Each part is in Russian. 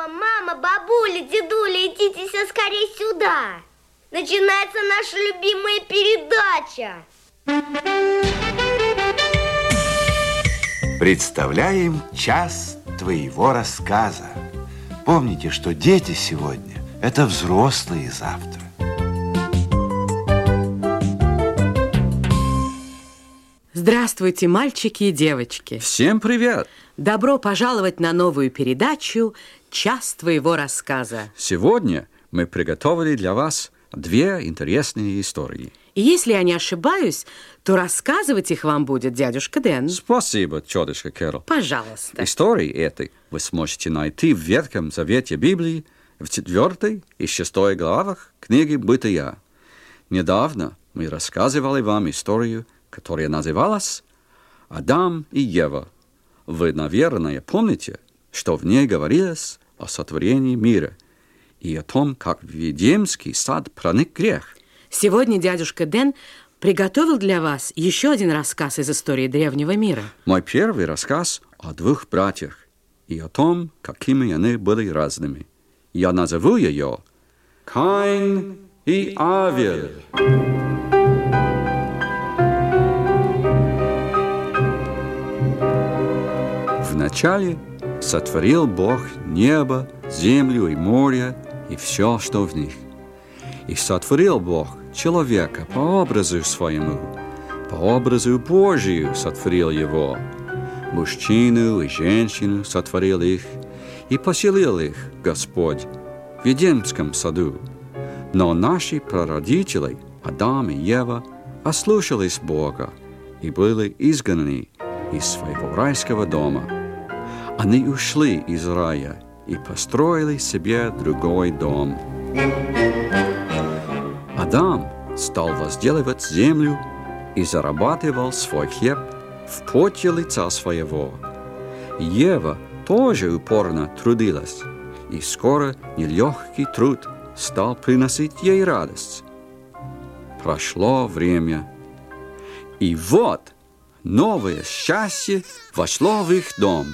Папа, мама, бабуля, дедуля, идите все скорее сюда. Начинается наша любимая передача. Представляем час твоего рассказа. Помните, что дети сегодня – это взрослые завтра. Здравствуйте, мальчики и девочки. Всем привет! Добро пожаловать на новую передачу «Час твоего рассказа». Сегодня мы приготовили для вас две интересные истории. И если я не ошибаюсь, то рассказывать их вам будет дядюшка Дэн. Спасибо, тетушка Кэрол. Пожалуйста. Истории этой вы сможете найти в Ветхом Завете Библии в 4 и 6 главах книги «Бытия». Недавно мы рассказывали вам историю, которая называлась «Адам и Ева». Вы, наверное, помните, что в ней говорилось о сотворении мира и о том, как в Едемский сад проник грех. Сегодня дядюшка Дэн приготовил для вас еще один рассказ из истории древнего мира. Мой первый рассказ о двух братьях и о том, какими они были разными. Я назову ее «Каин и Авель». Вначале сотворил Бог небо, землю и море, и все, что в них. И сотворил Бог человека по образу своему, по образу Божию сотворил его. Мужчину и женщину сотворил их, и поселил их Господь в Едемском саду. Но наши прародители, Адам и Ева, ослушались Бога и были изгнаны из своего райского дома. Они ушли из рая и построили себе другой дом. Адам стал возделывать землю и зарабатывал свой хлеб в поте лица своего. Ева тоже упорно трудилась, и скоро нелегкий труд стал приносить ей радость. Прошло время, и вот новое счастье вошло в их дом.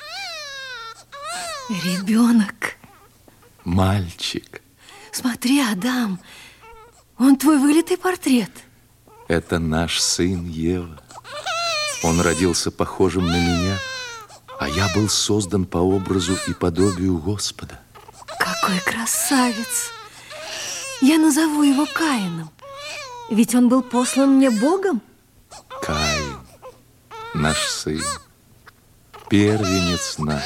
Ребенок. Мальчик. Смотри, Адам, он твой вылитый портрет. Это наш сын Ева. Он родился похожим на меня, а я был создан по образу и подобию Господа. Какой красавец! Я назову его Каином, ведь он был послан мне Богом. Каин, наш сын, первенец наш.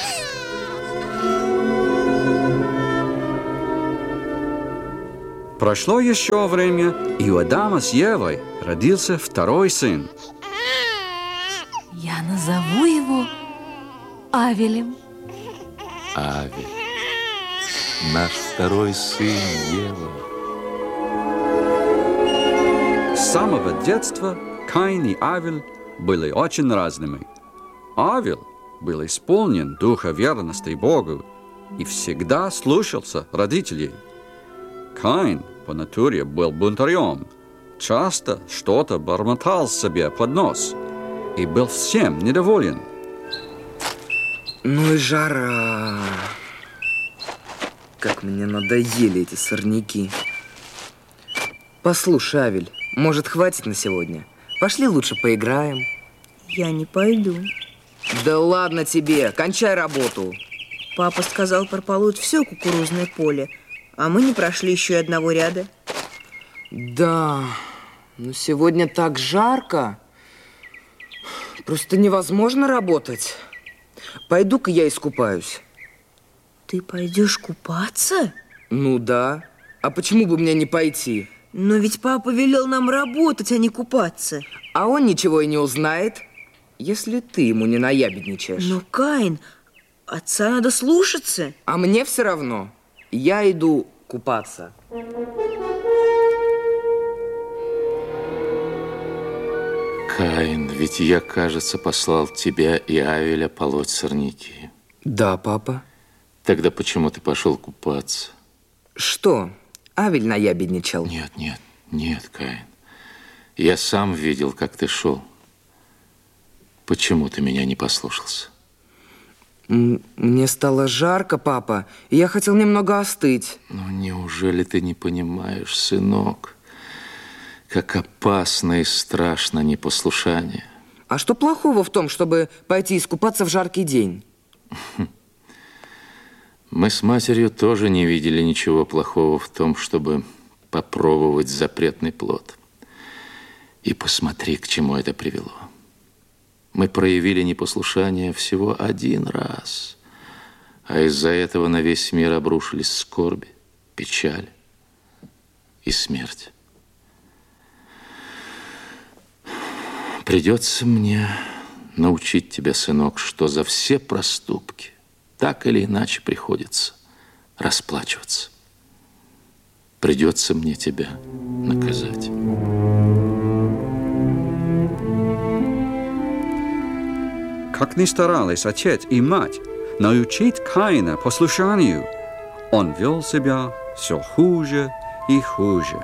Прошло еще время, и у Адама с Евой родился второй сын. Я назову его Авелем. Авель, наш второй сын Ева. С самого детства Каин и Авель были очень разными. Авель был исполнен духа верности Богу и всегда слушался родителей. Каин по натуре был бунтарем, часто что-то бормотал себе под нос и был всем недоволен. Ну и жара. Как мне надоели эти сорняки. Послушай, Авель, может, хватит на сегодня? Пошли лучше поиграем. Я не пойду. Да ладно тебе, кончай работу. Папа сказал прополоть все кукурузное поле, а мы не прошли еще и одного ряда. Да, но сегодня так жарко. Просто невозможно работать. Пойду-ка я искупаюсь. Ты пойдешь купаться? Ну да. А почему бы мне не пойти? Но ведь папа велел нам работать, а не купаться. А он ничего и не узнает, если ты ему не наябедничаешь. Но, Каин, отца надо слушаться. А мне все равно. Я иду купаться. Каин, ведь я, кажется, послал тебя и Авеля полоть сорняки. Да, папа. Тогда почему ты пошел купаться? Что? Авель наябедничал? Нет, Каин. Я сам видел, как ты шел. Почему ты меня не послушался? Мне стало жарко, папа, и я хотел немного остыть. Ну, неужели ты не понимаешь, сынок, как опасно и страшно непослушание? А что плохого в том, чтобы пойти искупаться в жаркий день? Мы с матерью тоже не видели ничего плохого в том, чтобы попробовать запретный плод. И посмотри, к чему это привело. Мы проявили непослушание всего один раз, а из-за этого на весь мир обрушились скорби, печаль и смерть. Придется мне научить тебя, сынок, что за все проступки так или иначе приходится расплачиваться. Придется мне тебя наказать. Как ни старались отец и мать научить Каина послушанию, он вел себя все хуже и хуже.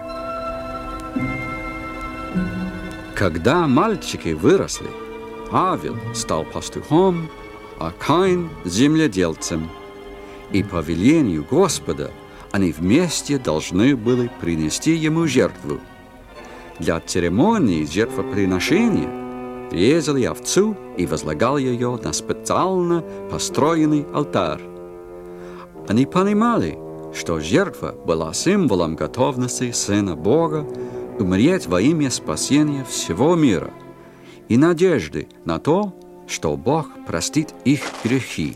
Когда мальчики выросли, Авель стал пастухом, а Каин – земледельцем. И по велению Господа они вместе должны были принести ему жертву. Для церемонии жертвоприношения резали овцу и возлагали ее на специально построенный алтарь. Они понимали, что жертва была символом готовности Сына Бога умереть во имя спасения всего мира и надежды на то, что Бог простит их грехи.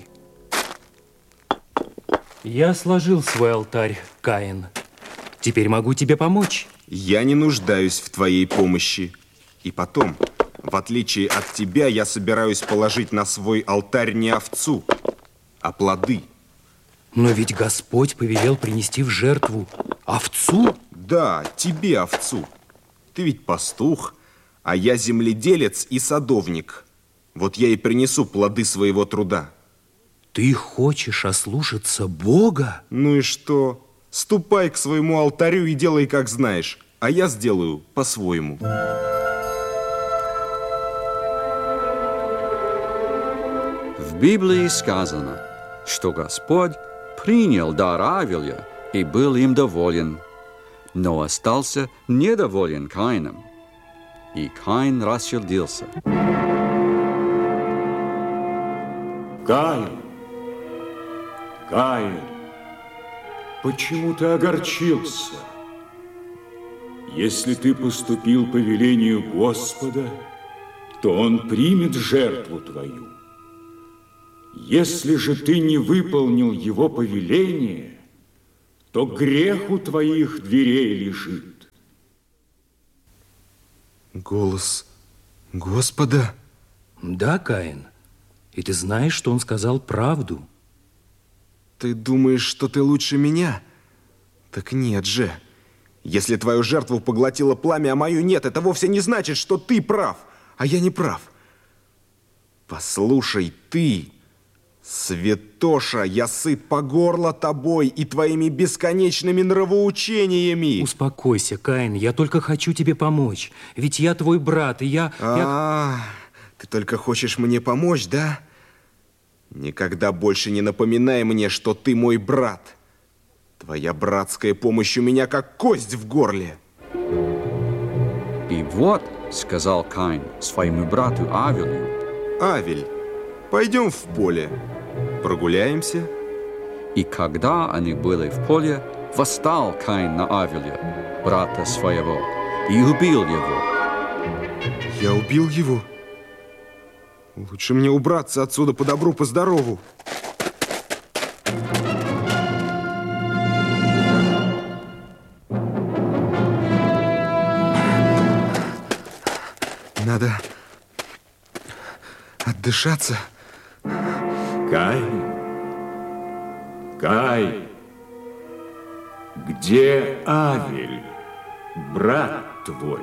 Я сложил свой алтарь, Каин. Теперь могу тебе помочь. Я не нуждаюсь в твоей помощи. И потом, в отличие от тебя, я собираюсь положить на свой алтарь не овцу, а плоды. Но ведь Господь повелел принести в жертву овцу? Да, тебе овцу. Ты ведь пастух, а я земледелец и садовник. Вот я и принесу плоды своего труда. Ты хочешь ослушаться Бога? Ну и что? Ступай к своему алтарю и делай, как знаешь, а я сделаю по-своему. В Библии сказано, что Господь принял дар Авеля и был им доволен, но остался недоволен Каином. И Каин рассердился. Каин, Каин, почему ты огорчился? Если ты поступил по велению Господа, то Он примет жертву твою. Если же ты не выполнил Его повеление, то грех у твоих дверей лежит. Голос Господа? Да, Каин. И ты знаешь, что он сказал правду. Ты думаешь, что ты лучше меня? Так нет же. Если твою жертву поглотило пламя, а мою нет, это вовсе не значит, что ты прав, а я не прав. Послушай, ты, святоша, я сыт по горло тобой и твоими бесконечными нравоучениями. Успокойся, Каин, я только хочу тебе помочь. Ведь я твой брат, и я... Ты только хочешь мне помочь, да? Никогда больше не напоминай мне, что ты мой брат. Твоя братская помощь у меня как кость в горле. И вот, сказал Каин своему брату Авелю: Авель, пойдем в поле, прогуляемся. И когда они были в поле, восстал Каин на Авеля, брата своего, и убил его. Я убил его? Лучше мне убраться отсюда по добру, по здорову. Надо отдышаться. Каин, Каин, где Авель, брат твой?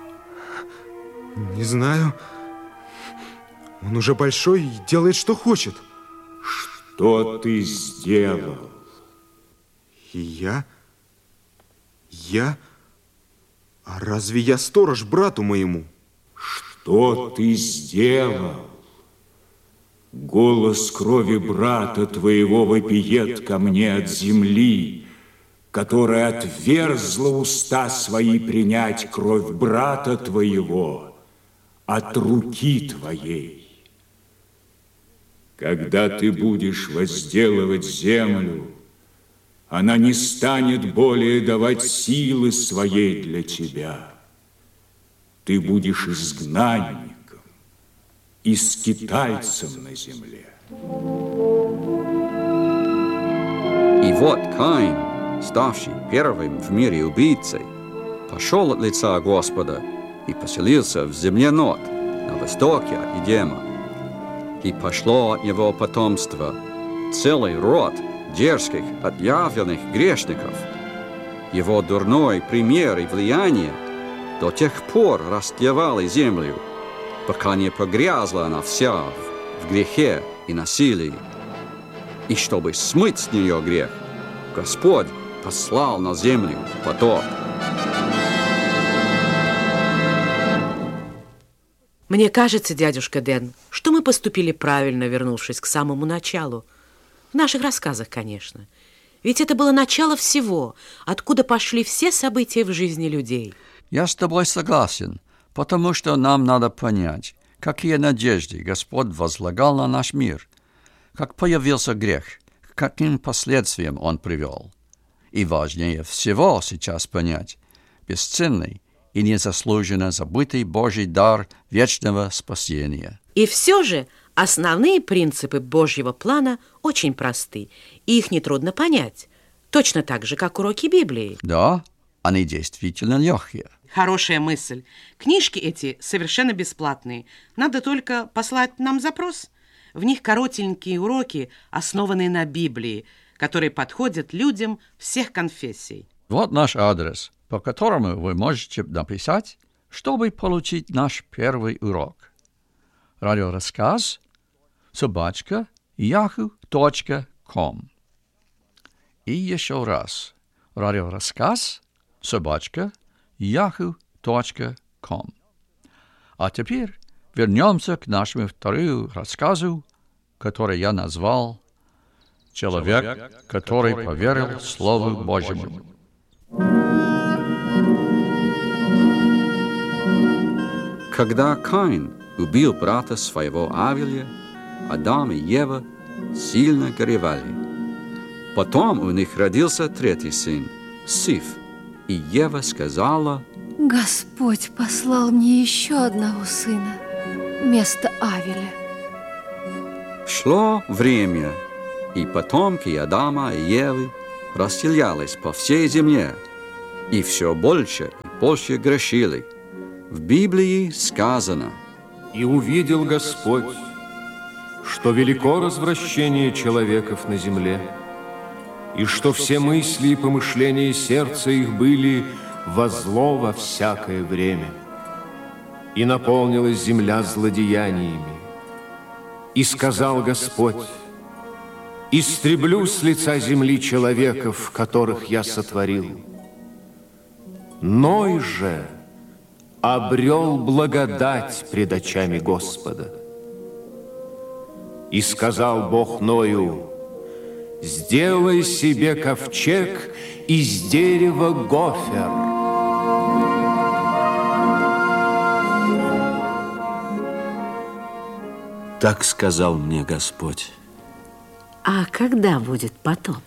Не знаю. Он уже большой и делает, что хочет. Что ты сделал? И я? А разве я сторож брату моему? Что ты сделал? Голос крови брата твоего вопиет ко мне от земли, которая отверзла уста свои принять кровь брата твоего от руки твоей. Когда ты будешь возделывать землю, она не станет более давать силы своей для тебя. Ты будешь изгнанником и скитальцем на земле. И вот Каин, ставший первым в мире убийцей, пошел от лица Господа и поселился в земле Нод, на востоке от Едема. И пошло от него потомство, целый род дерзких, отъявленных грешников. Его дурной пример и влияние до тех пор растлевали землю, пока не погрязла она вся в грехе и насилии. И чтобы смыть с нее грех, Господь послал на землю потоп. Мне кажется, дядюшка Дэн, что мы поступили правильно, вернувшись к самому началу. В наших рассказах, конечно. Ведь это было начало всего, откуда пошли все события в жизни людей. Я с тобой согласен, потому что нам надо понять, какие надежды Господь возлагал на наш мир, как появился грех, к каким последствиям он привел. И важнее всего сейчас понять бесценный и незаслуженно забытый Божий дар вечного спасения. И все же основные принципы Божьего плана очень просты, и их нетрудно понять, точно так же, как уроки Библии. Да, они действительно легкие. Хорошая мысль. Книжки эти совершенно бесплатные. Надо только послать нам запрос. В них коротенькие уроки, основанные на Библии, которые подходят людям всех конфессий. Вот наш адрес, по которому вы можете написать, чтобы получить наш первый урок. Радиорассказ @yahoo.com. И еще раз. Радиорассказ @yahoo.com. А теперь вернемся к нашему второму рассказу, который я назвал «Человек, который поверил Слову Божьему». Когда Каин убил брата своего Авеля, Адам и Ева сильно горевали. Потом у них родился третий сын, Сиф, и Ева сказала: Господь послал мне еще одного сына вместо Авеля. Шло время, и потомки Адама и Евы расселялись по всей земле, и все больше и больше грешили. В Библии сказано: «И увидел Господь, что велико развращение человеков на земле, и что все мысли и помышления сердца их были во зло во всякое время. И наполнилась земля злодеяниями. И сказал Господь: истреблю с лица земли человеков, которых я сотворил. Ной же обрел благодать пред очами Господа. И сказал Бог Ною: сделай себе ковчег из дерева гофер». Так сказал мне Господь. А когда будет потоп?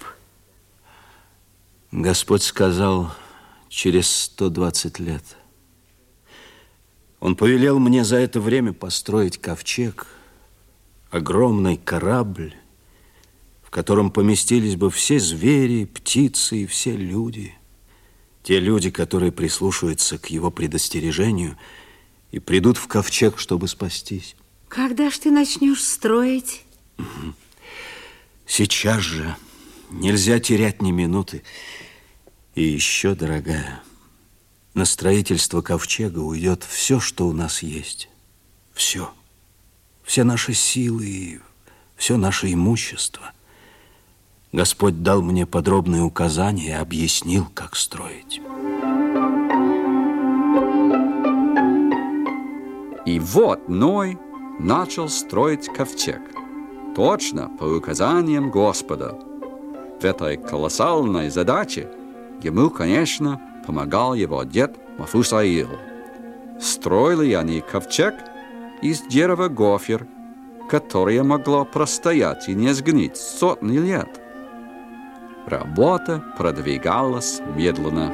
Господь сказал, через 120 лет. Он повелел мне за это время построить ковчег, огромный корабль, в котором поместились бы все звери, птицы и все люди. Те люди, которые прислушаются к его предостережению и придут в ковчег, чтобы спастись. Когда ж ты начнешь строить? Сейчас же. Нельзя терять ни минуты. И еще, дорогая, на строительство ковчега уйдет все, что у нас есть. Все. Все наши силы и все наше имущество. Господь дал мне подробные указания и объяснил, как строить. И вот Ной начал строить ковчег. точно по указаниям Господа. В этой колоссальной задаче ему, конечно, помогал его дед Мафусаил. Строили они ковчег из дерева гофер, которое могло простоять и не сгнить сотни лет. Работа продвигалась медленно.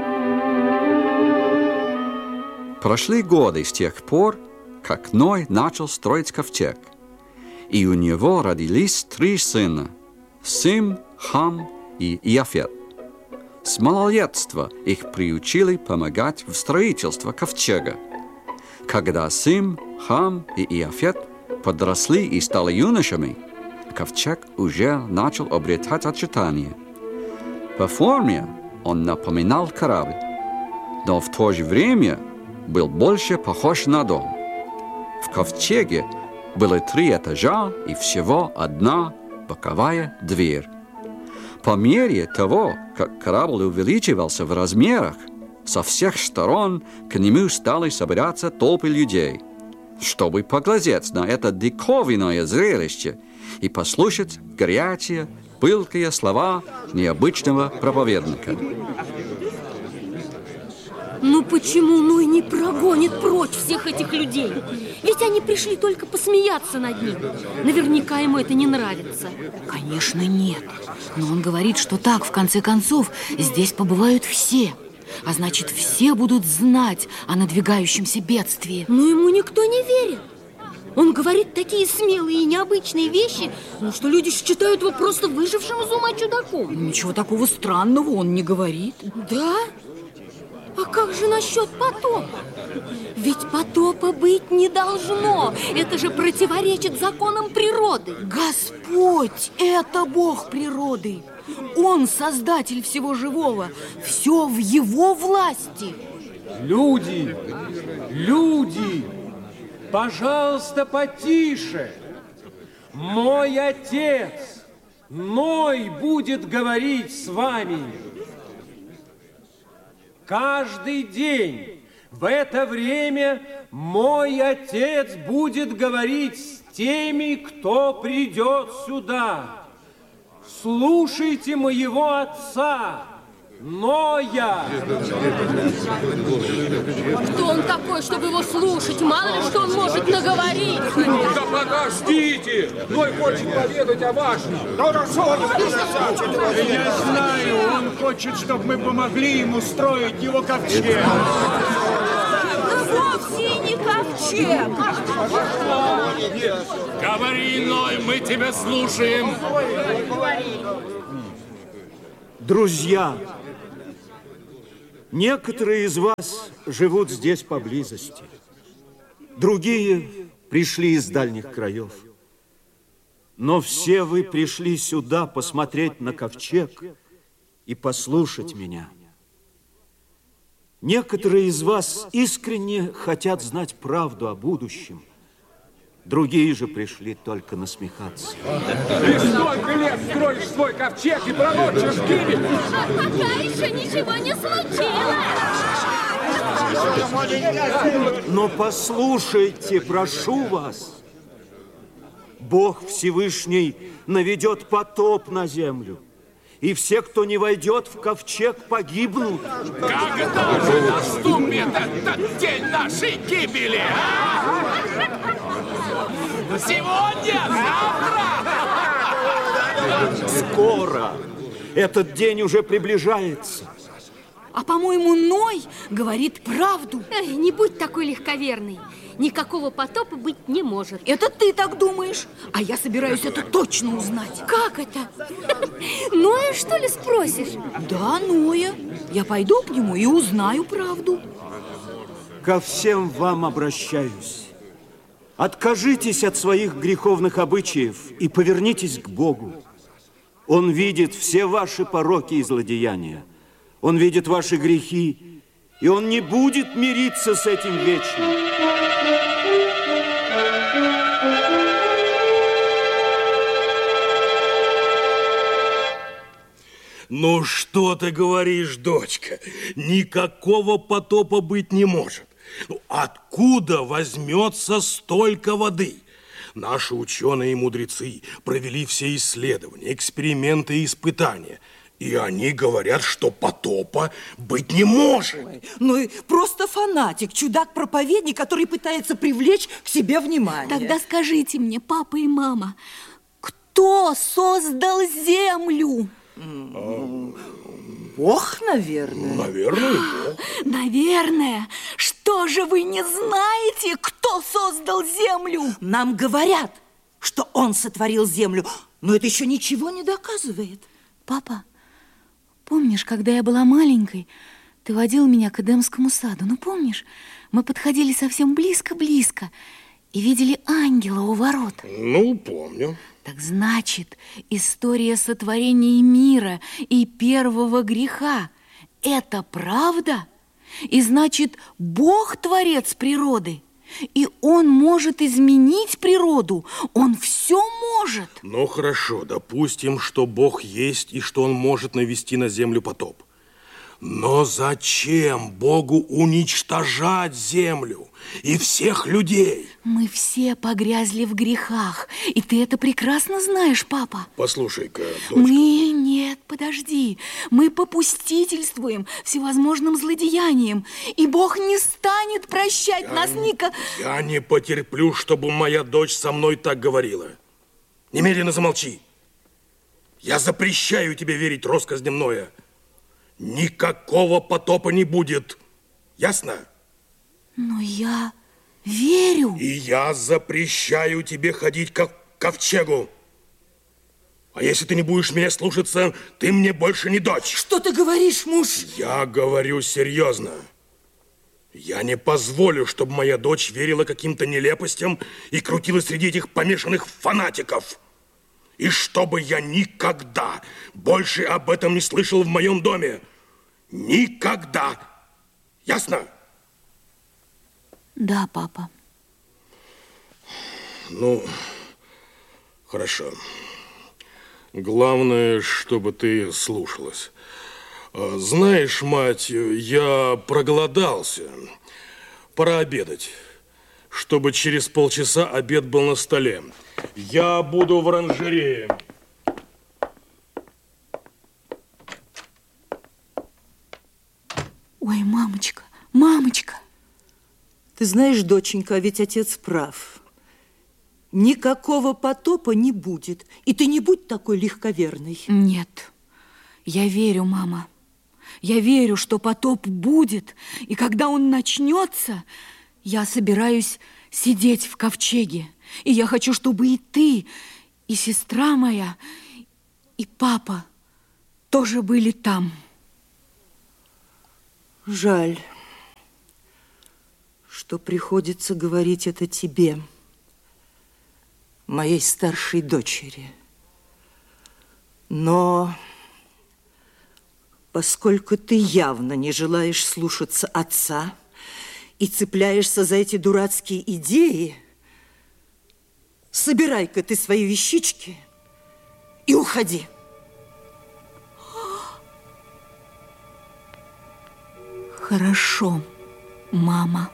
Прошли годы с тех пор, как Ной начал строить ковчег, и у него родились 3 сына – Сим, Хам и Иафет. С малолетства их приучили помогать в строительстве ковчега. Когда Сим, Хам и Иафет подросли и стали юношами, ковчег уже начал обретать очертания. По форме он напоминал корабль, но в то же время был больше похож на дом. В ковчеге было 3 этажа и всего 1 боковая дверь. По мере того, как корабль увеличивался в размерах, со всех сторон к нему стали собираться толпы людей, чтобы поглазеть на это диковинное зрелище и послушать горячие, пылкие слова необычного проповедника. Ну почему Ной не прогонит прочь всех этих людей? Ведь они пришли только посмеяться над ним. Наверняка ему это не нравится. Конечно, нет. Но он говорит, что так, в конце концов, здесь побывают все. А значит, все будут знать о надвигающемся бедствии. Но ему никто не верит. Он говорит такие смелые и необычные вещи, что люди считают его просто выжившим из ума чудаком. Ничего такого странного он не говорит. Да? А как же насчет потопа? Ведь потопа быть не должно. Это же противоречит законам природы. Господь – это Бог природы. Он создатель всего живого. Все в его власти. Люди, люди, пожалуйста, потише. Мой отец Ной будет говорить с вами. Каждый день в это время мой отец будет говорить с теми, кто придет сюда. Слушайте моего отца, Ноя. Кто он такой, чтобы его слушать? Мало ли, что он может наговорить. Да подождите! Ной хочет поведать о вашем. Я знаю, он хочет, чтобы мы помогли ему строить его ковчег. Вовсе не ковчег. Говори, Ной, мы тебя слушаем. Друзья, некоторые из вас живут здесь поблизости. Другие пришли из дальних краев. Но все вы пришли сюда посмотреть на ковчег и послушать меня. Некоторые из вас искренне хотят знать правду о будущем. Другие же пришли только насмехаться. Ты столько лет строишь свой ковчег и пророчишь гибель. Пока еще ничего не случилось. Но послушайте, прошу вас. Бог Всевышний наведет потоп на землю. И все, кто не войдет в ковчег, погибнут. Когда же наступит этот день нашей гибели, а? Сегодня? Завтра? Скоро. Этот день уже приближается. А, по-моему, Ной говорит правду. Не будь такой легковерный. Никакого потопа быть не может. Это ты так думаешь, а я собираюсь это точно узнать. Как это? Ноя, что ли, спросишь? Да, Ноя. Я пойду к нему и узнаю правду. Ко всем вам обращаюсь. Откажитесь от своих греховных обычаев и повернитесь к Богу. Он видит все ваши пороки и злодеяния. Он видит ваши грехи, и Он не будет мириться с этим вечно. Ну что ты говоришь, дочка? Никакого потопа быть не может. Ну, откуда возьмется столько воды? Наши ученые и мудрецы провели все исследования, эксперименты и испытания. И они говорят, что потопа быть не может. Ой, ну и просто фанатик, чудак-проповедник, который пытается привлечь к себе внимание. Тогда скажите мне, папа и мама, кто создал Землю? Бог, наверное. Наверное, Бог. Наверное. Что же вы не знаете, кто создал Землю? Нам говорят, что он сотворил Землю, но это еще ничего не доказывает. Папа, помнишь, когда я была маленькой, ты водил меня к Эдемскому саду? Ну, помнишь, мы подходили совсем близко-близко и видели ангела у ворот. Ну, помню. Так значит, история сотворения мира и первого греха – это правда? И значит, Бог – творец природы, и Он может изменить природу, Он все может. Ну, хорошо, допустим, что Бог есть и что Он может навести на землю потоп. Но зачем Богу уничтожать землю и всех людей? Мы все погрязли в грехах, и ты это прекрасно знаешь, папа. Послушай-ка, дочка. Нет, подожди. Мы попустительствуем всевозможным злодеяниям, и Бог не станет прощать нас никогда. Я не потерплю, чтобы моя дочь со мной так говорила. Немедленно замолчи. Я запрещаю тебе верить россказням Ноя. Никакого потопа не будет. Ясно? Но я верю. И я запрещаю тебе ходить к ковчегу. А если ты не будешь меня слушаться, ты мне больше не дочь. Что ты говоришь, муж? Я говорю серьезно. Я не позволю, чтобы моя дочь верила каким-то нелепостям и крутилась среди этих помешанных фанатиков. И чтобы я никогда больше об этом не слышал в моем доме. Никогда. Ясно? Да, папа. Ну, хорошо. Главное, чтобы ты слушалась. Знаешь, мать, я проголодался. Пора обедать. Чтобы через полчаса обед был на столе. Я буду в оранжерее. Ой, мамочка, мамочка. Ты знаешь, доченька, а ведь отец прав. Никакого потопа не будет. И ты не будь такой легковерной. Нет, я верю, мама. Я верю, что потоп будет. И когда он начнется, я собираюсь сидеть в ковчеге. И я хочу, чтобы и ты, и сестра моя, и папа тоже были там. Жаль, что приходится говорить это тебе, моей старшей дочери. Но поскольку ты явно не желаешь слушаться отца и цепляешься за эти дурацкие идеи, собирай-ка ты свои вещички и уходи. Хорошо, мама.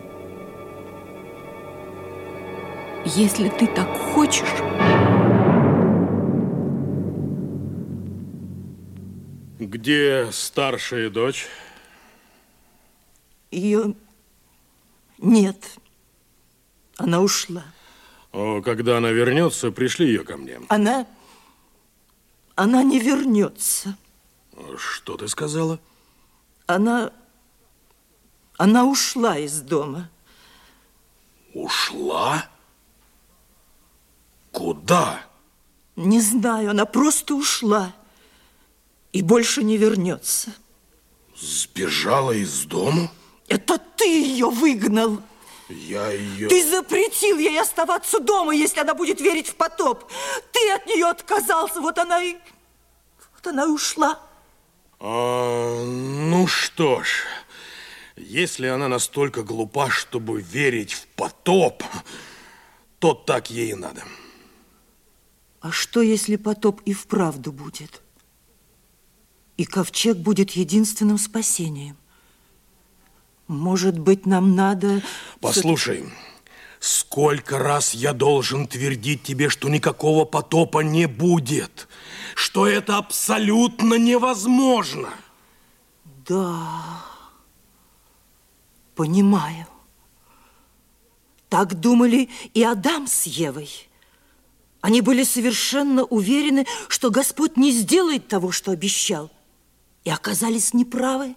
Если ты так хочешь. Где старшая дочь? Ее нет. Она ушла. Когда она вернется, пришли ее ко мне. Она не вернется. Что ты сказала? Она ушла из дома. Ушла? Куда? Не знаю, она просто ушла и больше не вернется. Сбежала из дома? Это ты ее выгнал. Я ее... Ты запретил ей оставаться дома, если она будет верить в потоп. Ты от нее отказался, вот она и ушла. Ну что ж, если она настолько глупа, чтобы верить в потоп, то так ей и надо. А что, если потоп и вправду будет? И ковчег будет единственным спасением. Может быть, нам надо... Послушай, Сколько раз я должен твердить тебе, что никакого потопа не будет, что это абсолютно невозможно. Да, понимаю. Так думали и Адам с Евой. Они были совершенно уверены, что Господь не сделает того, что обещал, и оказались неправы.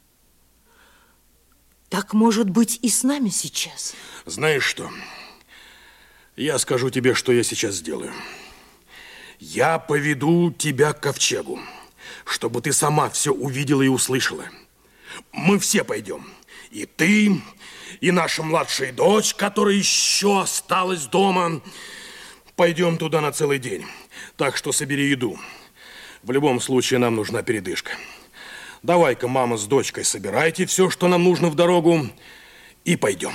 Так может быть и с нами сейчас. Знаешь что? Я скажу тебе, что я сейчас сделаю. Я поведу тебя к ковчегу, чтобы ты сама все увидела и услышала. Мы все пойдем. И ты, и наша младшая дочь, которая еще осталась дома. Пойдем туда на целый день. Так что собери еду. В любом случае нам нужна передышка. Давай-ка, мама с дочкой, собирайте все, что нам нужно в дорогу, и пойдем.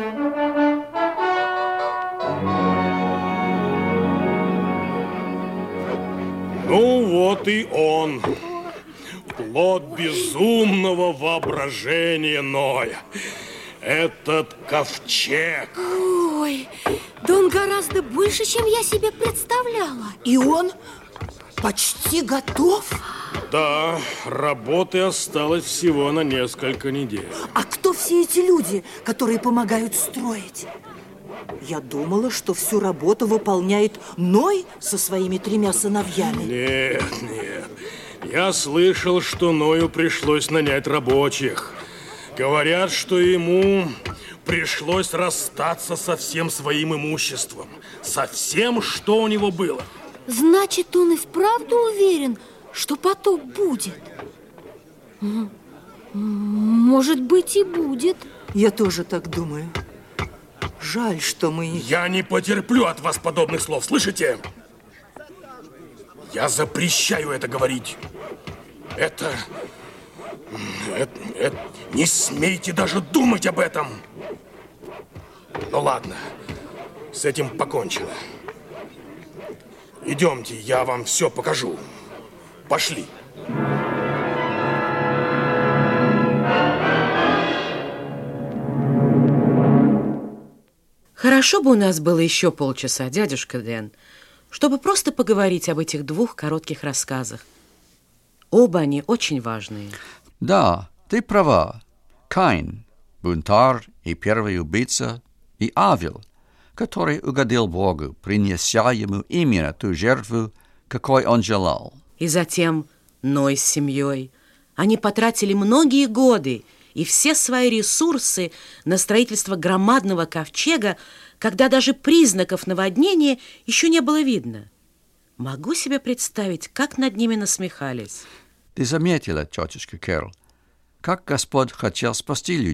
Ну вот и он. Плод безумного воображения Ноя. Этот ковчег. Ой, да он гораздо больше, чем я себе представляла. И он почти готов? Да, работы осталось всего на несколько недель. А кто все эти люди, которые помогают строить? Я думала, что всю работу выполняет Ной со своими 3 сыновьями. Нет, нет. Я слышал, что Ною пришлось нанять рабочих. Говорят, что ему пришлось расстаться со всем своим имуществом. Со всем, что у него было. Значит, он и вправду уверен, что потоп будет? Может быть, и будет. Я тоже так думаю. Жаль, что мы... Я не потерплю от вас подобных слов, слышите? Я запрещаю это говорить. Это... Не смейте даже думать об этом. Ну ладно, с этим покончено. Идемте, я вам все покажу. Пошли. Хорошо бы у нас было еще полчаса, дядюшка Дэн, чтобы просто поговорить об этих 2 коротких рассказах. Оба они очень важные. Да, ты права. Каин, бунтарь и первый убийца, и Авел, который угодил Богу, принеся ему именно ту жертву, какой он желал. И затем Ной с семьей. Они потратили многие годы и все свои ресурсы на строительство громадного ковчега, когда даже признаков наводнения еще не было видно. Могу себе представить, как над ними насмехались. Ты заметила, тетушка Кэрол, как Господь хотел спасти людей?